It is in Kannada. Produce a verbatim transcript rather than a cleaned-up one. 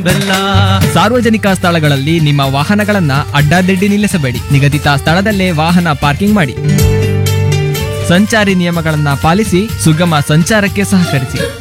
ಬೆಲ್ಲ. ಸಾರ್ವಜನಿಕ ಸ್ಥಳಗಳಲ್ಲಿ ನಿಮ್ಮ ವಾಹನಗಳನ್ನ ಅಡ್ಡಾದಿಡ್ಡಿ ನಿಲ್ಲಿಸಬೇಡಿ. ನಿಗದಿತ ಸ್ಥಳದಲ್ಲೇ ವಾಹನ ಪಾರ್ಕಿಂಗ್ ಮಾಡಿ. ಸಂಚಾರಿ ನಿಯಮಗಳನ್ನ ಪಾಲಿಸಿ ಸುಗಮ ಸಂಚಾರಕ್ಕೆ ಸಹಕರಿಸಿ.